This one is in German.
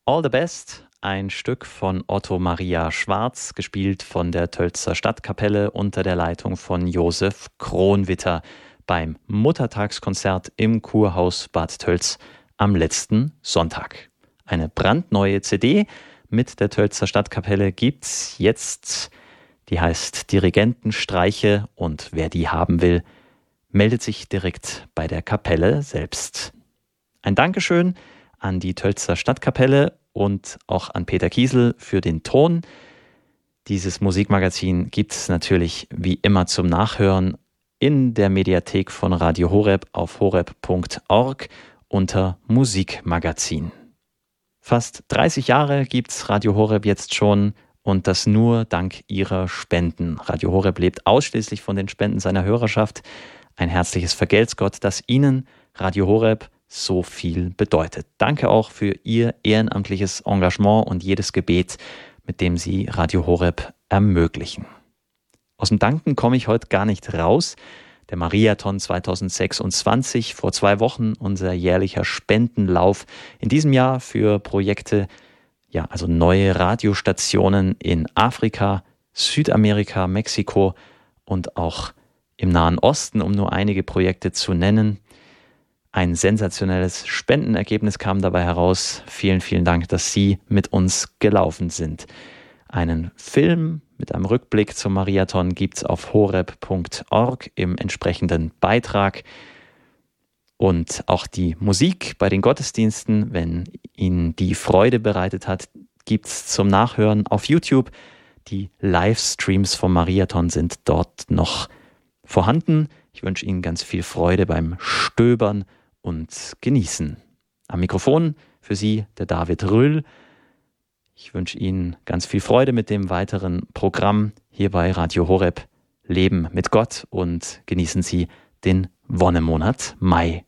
All the Best, ein Stück von Otto Maria Schwarz, gespielt von der Tölzer Stadtkapelle unter der Leitung von Josef Kronwitter beim Muttertagskonzert im Kurhaus Bad Tölz am letzten Sonntag. Eine brandneue CD mit der Tölzer Stadtkapelle gibt's jetzt. Die heißt Dirigentenstreiche, und wer die haben will, meldet sich direkt bei der Kapelle selbst. Ein Dankeschön an die Tölzer Stadtkapelle und auch an Peter Kiesel für den Ton. Dieses Musikmagazin gibt es natürlich wie immer zum Nachhören in der Mediathek von Radio Horeb auf horeb.org unter Musikmagazin. Fast 30 Jahre gibt's Radio Horeb jetzt schon, und das nur dank ihrer Spenden. Radio Horeb lebt ausschließlich von den Spenden seiner Hörerschaft. Ein herzliches Vergelt's Gott, dass Ihnen Radio Horeb so viel bedeutet. Danke auch für Ihr ehrenamtliches Engagement und jedes Gebet, mit dem Sie Radio Horeb ermöglichen. Aus dem Danken komme ich heute gar nicht raus. Der Mariathon 2026, vor 2 Wochen unser jährlicher Spendenlauf. In diesem Jahr für Projekte, also neue Radiostationen in Afrika, Südamerika, Mexiko und auch im Nahen Osten, um nur einige Projekte zu nennen. Ein sensationelles Spendenergebnis kam dabei heraus. Vielen, vielen Dank, dass Sie mit uns gelaufen sind. Einen Film mit einem Rückblick zum Mariathon gibt's auf horeb.org im entsprechenden Beitrag. Und auch die Musik bei den Gottesdiensten, wenn Ihnen die Freude bereitet hat, gibt's zum Nachhören auf YouTube. Die Livestreams vom Mariathon sind dort noch vorhanden. Ich wünsche Ihnen ganz viel Freude beim Stöbern und Genießen. Am Mikrofon für Sie der David Rüll. Ich wünsche Ihnen ganz viel Freude mit dem weiteren Programm hier bei Radio Horeb. Leben mit Gott und genießen Sie den Wonnemonat Mai.